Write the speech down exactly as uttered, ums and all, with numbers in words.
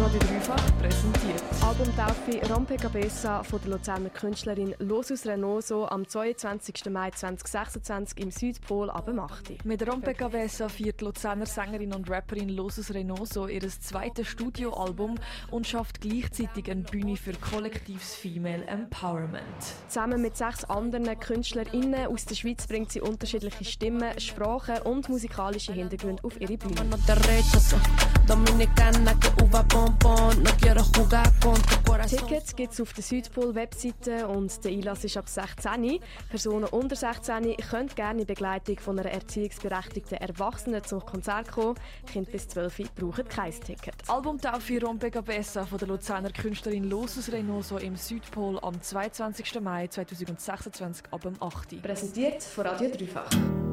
Radio Dreifach präsentiert. Albumtaufe Rompe Cabeza von der Luzerner Künstlerin Losus Reynoso am zweiundzwanzigsten Mai zweitausendsechsundzwanzig im Südpol ab dem acht Uhr. Mit Rompe Cabeza feiert die Luzerner Sängerin und Rapperin Losus Reynoso ihr zweites Studioalbum und schafft gleichzeitig eine Bühne für kollektives Female Empowerment. Zusammen mit sechs anderen KünstlerInnen aus der Schweiz bringt sie unterschiedliche Stimmen, Sprachen und musikalische Hintergründe auf ihre Bühne. Tickets gibt es auf der Südpol-Webseite und der Einlass ist ab sechzehn. Personen unter sechzehn können gerne in Begleitung von einer erziehungsberechtigten Erwachsenen zum Konzert kommen. Kinder bis zwölf brauchen kein Ticket. Albumtaufe Rompe Cabeza von der Luzerner Künstlerin Losus Reynoso im Südpol am zweiundzwanzigsten Mai zweitausendsechsundzwanzig ab dem acht Uhr. Präsentiert von Radio Dreifach.